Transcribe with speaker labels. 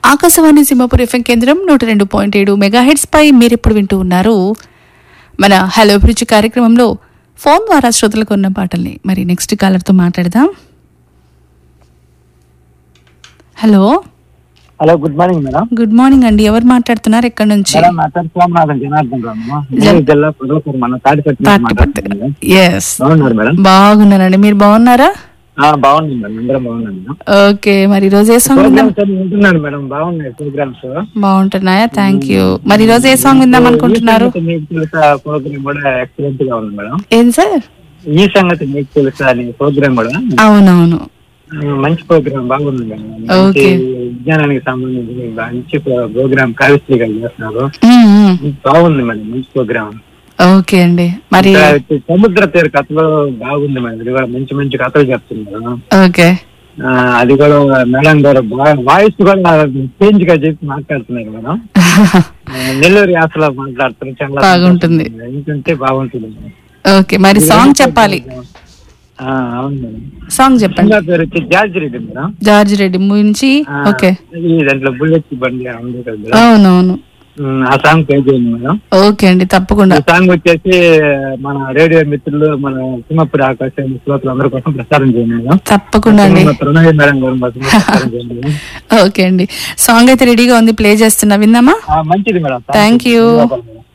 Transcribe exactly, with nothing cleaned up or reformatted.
Speaker 1: Akashvani Simhapur FM కేంద్రం నూట రెండు పాయింట్ ఏడు మెగాహెడ్స్ పై మీరిప్పుడు వింటూ ఉన్నారు మన హలో అభిరుచి కార్యక్రమంలో ఫోన్ ద్వారా శ్రోతలకు ఉన్న పాటల్ని. మరి నెక్స్ట్ కాలర్తో మాట్లాడదాం. Hello
Speaker 2: hello good morning madam.
Speaker 1: Good morning అండి. ఎవరు మాట్లాడుతున్నారు, ఎక్కడి నుంచి? బాగున్నానండి, మీరు బాగున్నారా? ఓకే, మరి ఈ రోజు ఏ సాంగ్
Speaker 2: వింటున్నాను మేడం. బాగున్నాయి ప్రోగ్రామ్స్,
Speaker 1: బాగుంటున్నాయా? Thank you. మరి ఈ రోజు ఏ సాంగ్ విందాం అనుకుంటున్నారు?
Speaker 2: ప్రోగ్రామ్ కూడా ఎక్సలెంట్ గా ఉంది మేడం.
Speaker 1: ఏం సార్?
Speaker 2: ఈ సంగతి మీకు తెలుసా అని ప్రోగ్రామ్ కూడా
Speaker 1: అవునవును,
Speaker 2: మంచి ప్రోగ్రామ్, బాగుంది మేడం. విజ్ఞానానికి సంబంధించి మంచి ప్రోగ్రామ్ కావ్యశ్రీ గారు చేస్తున్నారు, బాగుంది మేడం, మంచి ప్రోగ్రామ్.
Speaker 1: ఓకే అండి. మరి
Speaker 2: సముద్ర తీర కథలు బాగుంది మేడం, ఇది కూడా మంచి మంచి కథలు చెప్తున్నారు.
Speaker 1: ఓకే,
Speaker 2: అది కూడా మేడం గారు వాయిస్ కూడా చేంజ్ గా చెప్పి మాట్లాడుతున్నారు మేడం. నెల్లూరు యాసలో మాట్లాడుతున్నారు, చాలా
Speaker 1: బాగుంటుంది,
Speaker 2: ఏంటంటే బాగుంటుంది.
Speaker 1: ఓకే, మరి సాంగ్ చెప్పాలి.
Speaker 2: అవును మేడం,
Speaker 1: సాంగ్ చెప్పండి.
Speaker 2: పేరు వచ్చి George Reddy madam.
Speaker 1: George Reddy movie నుంచి. ఓకే,
Speaker 2: దాంట్లో బుల్లెట్ బండి ఉంది కదా,
Speaker 1: అవునవును,
Speaker 2: ఆ సాంగ్ ప్లే చేయండి మేడం.
Speaker 1: ఓకే అండి, తప్పకుండా.
Speaker 2: సాంగ్ వచ్చేసి మన రేడియో మిత్రులు, మన సింహపురి ఆకాశం శ్రోతలు అందరి కోసం ప్రసారం చేయండి మేడం.
Speaker 1: తప్పకుండా అండి.
Speaker 2: మేడం గారు
Speaker 1: ఓకే అండి, సాంగ్ అయితే రెడీగా ఉంది, ప్లే చేస్తున్నా, విందామా?
Speaker 2: మంచిది మేడం.
Speaker 1: Thank you.